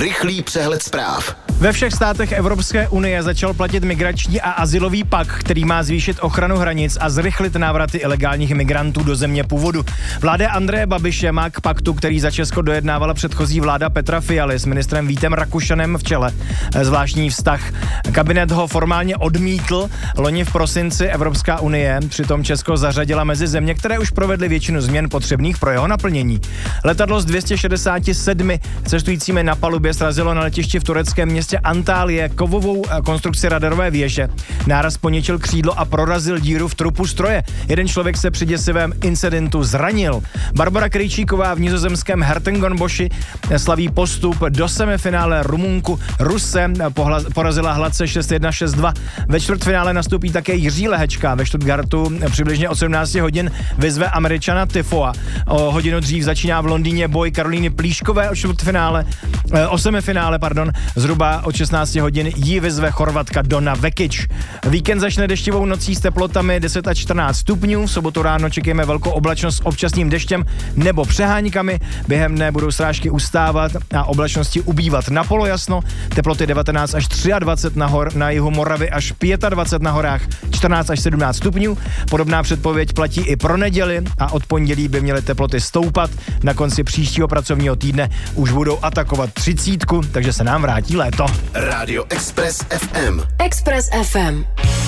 Rychlý přehled zpráv. Ve všech státech Evropské unie začal platit migrační a azylový pakt, který má zvýšit ochranu hranic a zrychlit návraty ilegálních migrantů do země původu. Vláda Andreje Babiše má k paktu, který za Česko dojednávala předchozí vláda Petra Fialy s ministrem Vítem Rakušanem v čele, zvláštní vztah. Kabinet ho formálně odmítl. Loni v prosinci Evropská unie přitom Česko zařadila mezi země, které už provedly většinu změn potřebných pro jeho naplnění. Letadlo s 267 cestujícími na palubě srazilo na letišti v tureckém městě Antálie kovovou konstrukci radarové věže. Náraz poničil křídlo a prorazil díru v trupu stroje. Jeden člověk se při děsivém incidentu zranil. Barbora Krejčíková v nizozemském Hertengonboši slaví postup do semifinále. Rumunku Ruse porazila hladce 6-1, 6-2. Ve čtvrtfinále nastoupí také Jiří Lehečka. Ve Stuttgartu přibližně od 17 hodin vyzve Američana Tifoa. O hodinu dřív začíná v Londýně boj Karolíny Plíškové o semifinále, zhruba od 16 hodin ji vyzve Chorvatka Donna Vekic. Víkend začne deštivou nocí s teplotami 10 až 14 stupňů. V sobotu ráno čekáme velkou oblačnost s občasným deštěm nebo přeháňkami. Během dne budou srážky ustávat a oblačnosti ubývat na polojasno. Teploty 19 až 23 na jihu Moravy až 25 na horách 14 až 17 stupňů. Podobná předpověď platí i pro neděli a od pondělí by měly teploty stoupat. Na konci příštího pracovního týdne už budou atakovat 30, takže se nám vrátí léto. Rádio Express FM. Express FM.